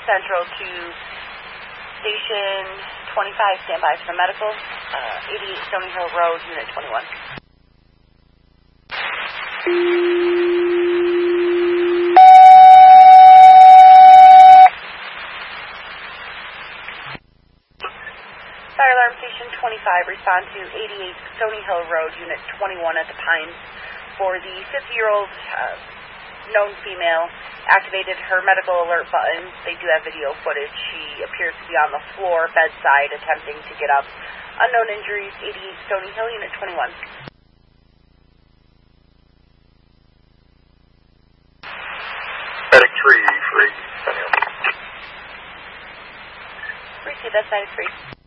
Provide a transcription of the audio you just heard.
Central to Station 25, stand by for medical. 88 Stony Hill Road, Unit 21. Fire alarm station 25, respond to 88 Stony Hill Road, Unit 21 at the Pines for the 50-year-old known female. Activated her medical alert button. They do have video footage. She appears to be on the floor, bedside, attempting to get up. Unknown injuries, 88 Stony Hill, Unit 21. Medic 3, free. Free, that's 93.